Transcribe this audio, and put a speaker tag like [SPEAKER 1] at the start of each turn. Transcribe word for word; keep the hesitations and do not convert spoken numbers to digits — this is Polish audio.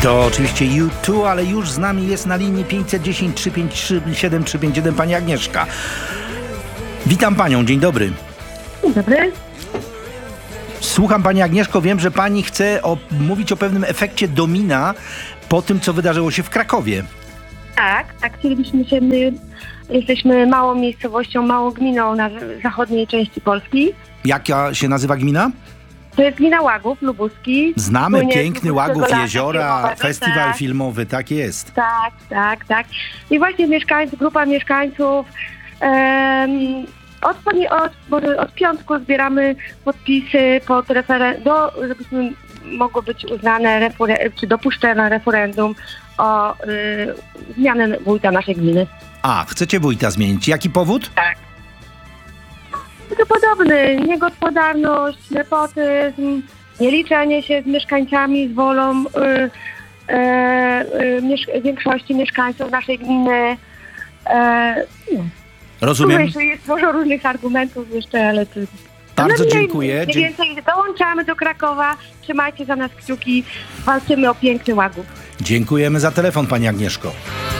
[SPEAKER 1] To oczywiście U dwa, ale już z nami jest na linii pięćset dziesięć, trzysta pięćdziesiąt trzy, siedem trzy pięć jeden pani Agnieszka. Witam panią, dzień dobry.
[SPEAKER 2] Dzień dobry.
[SPEAKER 1] Słucham pani Agnieszko, wiem, że pani chce o, mówić o pewnym efekcie domina po tym, co wydarzyło się w Krakowie.
[SPEAKER 2] Tak, tak, chcielibyśmy się, my jesteśmy małą miejscowością, małą gminą na zachodniej części Polski.
[SPEAKER 1] Jaka się nazywa gmina?
[SPEAKER 2] To jest gmina Łagów, Lubuski.
[SPEAKER 1] Znamy
[SPEAKER 2] Płynie
[SPEAKER 1] piękny
[SPEAKER 2] z
[SPEAKER 1] Łagów,
[SPEAKER 2] Lata
[SPEAKER 1] jeziora,
[SPEAKER 2] filmowego,
[SPEAKER 1] festiwal
[SPEAKER 2] tak,
[SPEAKER 1] filmowy, tak jest.
[SPEAKER 2] Tak, tak, tak. I właśnie mieszkańcy, grupa mieszkańców em, od, od, może od piątku zbieramy podpisy pod referendum, do, żebyśmy mogło być uznane, referen- czy dopuszczone referendum o y, zmianę wójta naszej gminy.
[SPEAKER 1] A, chcecie wójta zmienić. Jaki powód?
[SPEAKER 2] Tak. To podobny, niegospodarność, nepotyzm, nieliczenie się z mieszkańcami, z wolą y, y, y, miesz- większości mieszkańców naszej gminy. E, no.
[SPEAKER 1] Rozumiem.
[SPEAKER 2] Jeszcze jest dużo różnych argumentów jeszcze, ale to...
[SPEAKER 1] Bardzo
[SPEAKER 2] no,
[SPEAKER 1] dziękuję.
[SPEAKER 2] Mniej więcej dołączamy do Krakowa, trzymajcie za nas kciuki, walczymy o piękny Łagów.
[SPEAKER 1] Dziękujemy za telefon, pani Agnieszko.